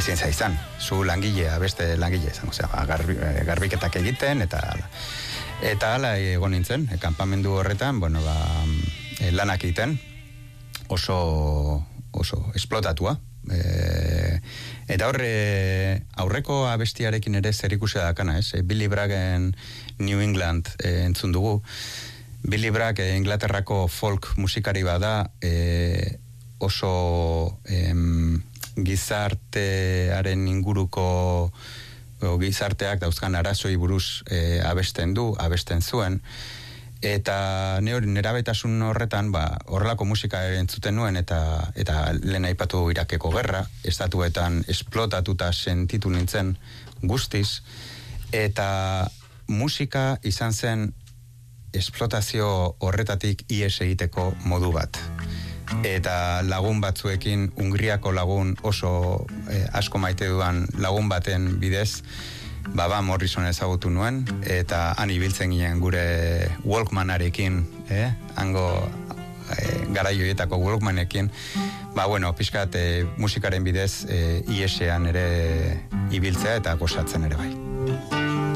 ezin zaizan, zu langilea, beste langile izan, garbiketak egiten, eta hala egon nintzen, kanpamendu horretan, lanak egiten, oso esplotatua. Eta aurreko abestiarekin ere zerikusia dakana, ez? Billy Braggen New England entzun dugu. Billy Bragg Inglaterrako folk musikari bada, oso gizartearen inguruko gizarteak dauzkan arazoi buruz abesten zuen, eta nerabetasun horretan horrelako musika entzuten nuen eta lehen aipatu Irakeko gerra, estatuetan esplotatuta sentitu nintzen guztiz, eta musika izan zen esplotazio horretatik ihes egiteko modu bat. Eta lagun batzuekin, Hungriako lagun oso asko maite dudan lagun baten bidez, Van Morrison ezagutu nuen, eta han ibiltzen ginen gure Walkmanarekin, hango garaioietako Walkmanekin, pixkat musikaren bidez IES-ean ere ibiltzea eta gozatzen ere bai.